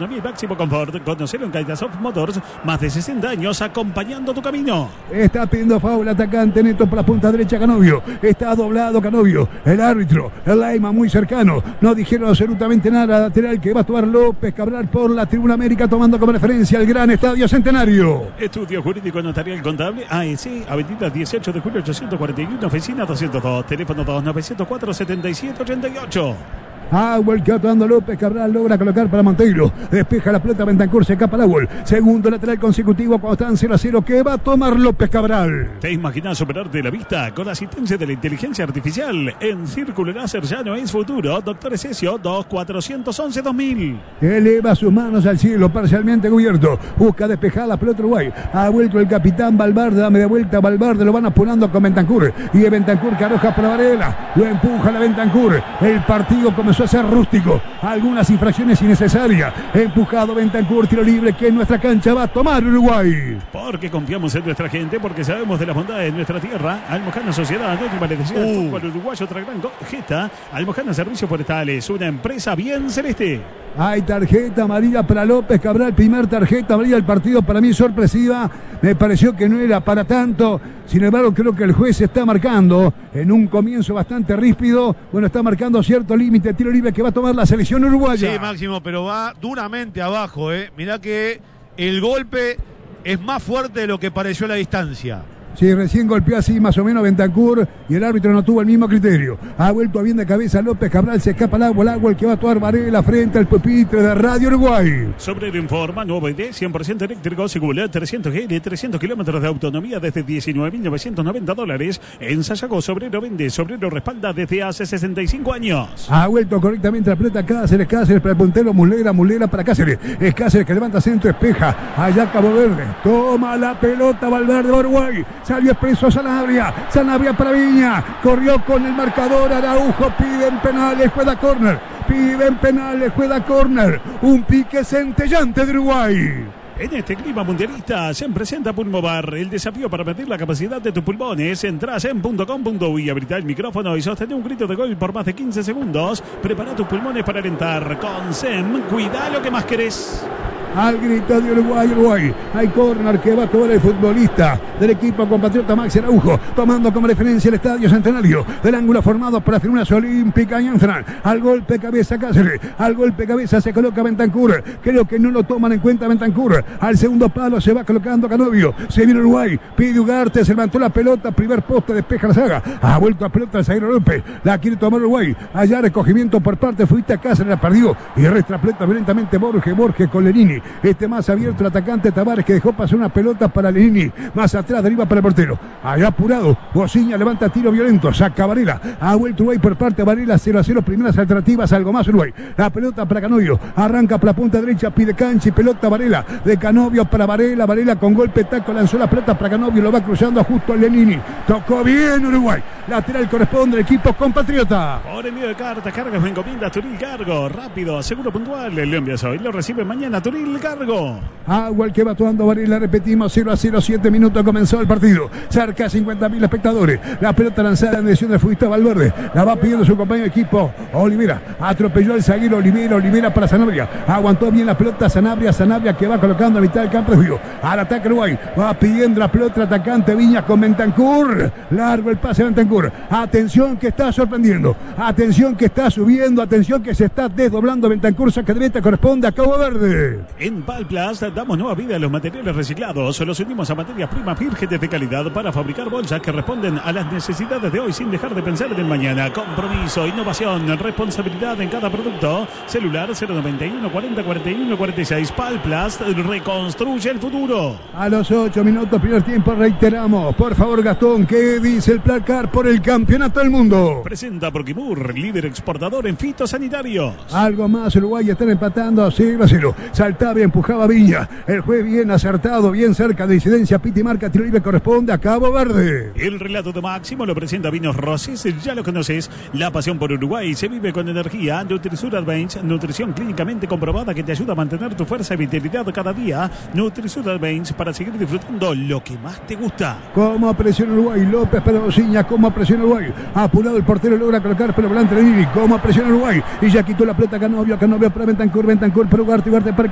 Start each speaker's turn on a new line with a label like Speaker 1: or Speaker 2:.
Speaker 1: autonomía y máximo confort. Conocelo en Kaitasov Motors, más de 60 años acompañando tu camino.
Speaker 2: Está pidiendo foul atacante Neto por la punta derecha Canovio. Está doblado Canovio. El árbitro, el Laima muy cercano. No dijeron absolutamente nada. Lateral que va a actuar López Cabral por la Tribuna América, tomando como referencia el gran Estadio Centenario.
Speaker 1: Estudio Jurídico Notarial Contable AEC, avenida 18 de julio 841, oficina 202, teléfono 2904-7788.
Speaker 2: Vuelque actuando López Cabral, logra colocar para Monteiro, despeja la pelota Bentancur, se escapa la gol, segundo lateral consecutivo cuando están 0-0 que va a tomar López Cabral.
Speaker 1: ¿Te imaginas superarte la vista con la asistencia de la inteligencia artificial? En Círculo Láser ya no es futuro. Doctor Esesio 2411-2000.
Speaker 2: Eleva sus manos al cielo, parcialmente cubierto, busca despejar la pelota Uruguay, ha vuelto el capitán Valverde, da media vuelta Valverde, lo van apurando con Bentancur, y de Bentancur que arroja para Varela, lo empuja la Bentancur, el partido comenzó a ser rústico, algunas infracciones innecesarias, empujado Bentancur, tiro libre que en nuestra cancha va a tomar Uruguay.
Speaker 1: Porque confiamos en nuestra gente, porque sabemos de las bondades de nuestra tierra. Almojana Sociedad Anónima le decía el fútbol uruguayo, otra gran gesta. Almojana Servicios Forestales, una empresa bien celeste.
Speaker 2: Hay tarjeta amarilla para López Cabral, primer tarjeta amarilla del partido, para mí sorpresiva, me pareció que no era para tanto, sin embargo creo que el juez está marcando en un comienzo bastante ríspido, bueno, está marcando cierto límite, tiro libre que va a tomar la selección uruguaya.
Speaker 3: Sí, Máximo, pero va duramente abajo, mirá que el golpe es más fuerte de lo que pareció a la distancia.
Speaker 2: Sí, recién golpeó así más o menos Bentancur y el árbitro no tuvo el mismo criterio. Ha vuelto bien de cabeza López Cabral, se escapa el agua, el que va a actuar Varela frente al pupitre de Radio Uruguay.
Speaker 1: Sobrero informa, nuevo ID, 100% eléctrico, Seguridad 300 GL, 300 kilómetros de autonomía desde $19.990. En Sayago, Sobrero vende, Sobrero respalda desde hace 65 años.
Speaker 2: Ha vuelto correctamente la pelota Cáceres para el puntero, Muslera para Cáceres. Es Cáceres que levanta centro, espeja, allá Cabo Verde. Toma la pelota Valverde Uruguay. Salió expreso Sanabria para Viña, corrió con el marcador Araujo, piden penales, juega córner, un pique centellante de Uruguay.
Speaker 1: En este clima mundialista se presenta Pulmovar, el desafío para medir la capacidad de tus pulmones. Entrás en .com.uy, habilita el micrófono y sostén un grito de gol por más de 15 segundos. Prepara tus pulmones para alentar. Con SEM, cuida lo que más querés.
Speaker 2: Al grito de Uruguay. Hay córner que va a tomar el futbolista del equipo compatriota Maxi Araujo, tomando como referencia el Estadio Centenario, del ángulo formado por las tribunas olímpicas y entran. Al golpe cabeza Cáceres, al golpe cabeza se coloca Bentancur, creo que no lo toman en cuenta Bentancur. Al segundo palo se va colocando Canovio, se viene Uruguay, pide Ugarte, se levantó la pelota, primer poste, despeja la saga, ha vuelto a pelota el zaguero López, la quiere tomar Uruguay, allá recogimiento por parte, fuiste a Cáceres, la perdió y resta pelota violentamente Borges con Lenini. Más abierto el atacante Tavares, que dejó pasar una pelota para Lenini, más atrás deriva para el portero, allá apurado Bociña levanta tiro violento, saca Varela, ha vuelto Uruguay por parte de Varela, 0-0, primeras alternativas, algo más Uruguay, la pelota para Canovio, arranca para la punta derecha, pide cancha y pelota Varela, de Canovio para Varela con golpe taco, lanzó la pelota para Canovio, lo va cruzando justo a Lenini, tocó bien Uruguay, lateral corresponde al equipo compatriota.
Speaker 1: Por envío de cartas, cargas me encomienda Turil Cargo, rápido, seguro, puntual, lo envías hoy, lo recibe mañana Turil Cargo.
Speaker 2: Agua el que va actuando Varela, repetimos, 0-0, 7 minutos comenzó el partido, cerca de 50.000 espectadores, la pelota lanzada en dirección del futbolista Valverde, la va pidiendo su compañero de equipo Olivera, atropelló al zaguero Olivera para Sanabria, aguantó bien la pelota Sanabria que va colocando a mitad del campo de juego, al ataque Uruguay, va pidiendo la pelota el atacante Viñas con Bentancur, largo el pase de Bentancur, atención que está sorprendiendo, atención que está subiendo, atención que se está desdoblando Bentancur, saque de meta, corresponde a Cabo Verde.
Speaker 1: En Palplast damos nueva vida a los materiales reciclados. Los unimos a materias primas vírgenes de calidad para fabricar bolsas que responden a las necesidades de hoy sin dejar de pensar en el mañana. Compromiso, innovación, responsabilidad en cada producto. Celular 091 40 41 46. Palplast reconstruye el futuro.
Speaker 2: A los 8 minutos primer tiempo reiteramos. Por favor, Gastón, ¿qué dice el placar por el campeonato del mundo?
Speaker 1: Presenta Proquimur, líder exportador en fitosanitarios.
Speaker 2: Algo más, Uruguay están empatando 0-0. Saltaba y empujaba Viña. El juez bien acertado, bien cerca de incidencia. Piti marca, tiro libre, corresponde a Cabo Verde.
Speaker 1: El relato de Máximo lo presenta Vinos Roses, ya lo conoces. La pasión por Uruguay se vive con energía. Nutrisur Advance, nutrición clínicamente comprobada que te ayuda a mantener tu fuerza y vitalidad cada día. Nutrisur Advance para seguir disfrutando lo que más te gusta.
Speaker 2: Como presiona Uruguay, López para Bociña, como presiona Uruguay. Apurado el portero, logra colocar pero volante Lenini. Como presiona Uruguay y ya quitó la pelota Canovio para Bentancur para Ugarte para